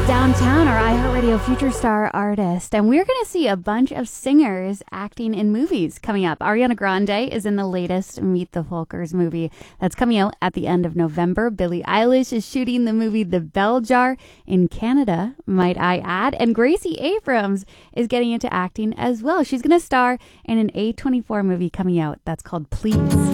Downtown, our iHeartRadio Future Star artist. And we're going to see a bunch of singers acting in movies coming up. Ariana Grande is in the latest Meet the Folkers movie that's coming out at the end of November. Billie Eilish is shooting the movie The Bell Jar in Canada, might I add. And Gracie Abrams is getting into acting as well. She's going to star in an A24 movie coming out that's called Please.